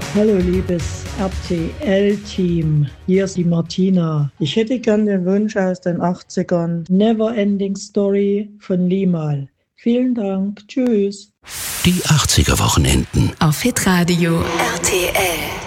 Hallo liebes RTL-Team, hier ist die Martina. Ich hätte gern den Wunsch aus den 80ern, Never Ending Story von Limahl. Vielen Dank, tschüss. Die 80er Wochenenden auf Hitradio RTL.